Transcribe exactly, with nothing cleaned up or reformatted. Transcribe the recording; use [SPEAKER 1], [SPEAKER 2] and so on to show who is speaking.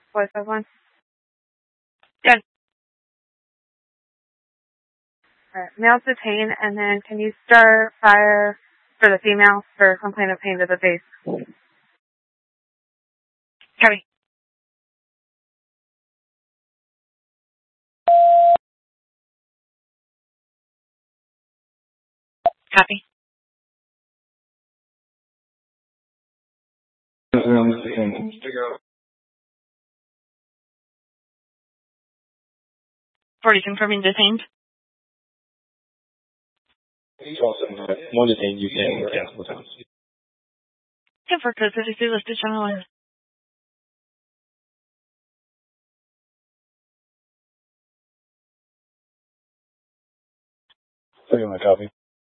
[SPEAKER 1] Voice of one.
[SPEAKER 2] Good.
[SPEAKER 1] Alright, male's detained, and then can you start fire for the female for complaint of pain to the face?
[SPEAKER 2] Copy. Copy. forty confirming detained.
[SPEAKER 3] One detained, you can cancel the time.
[SPEAKER 2] ten for code fifty-three listed channel one.
[SPEAKER 3] Second my copy.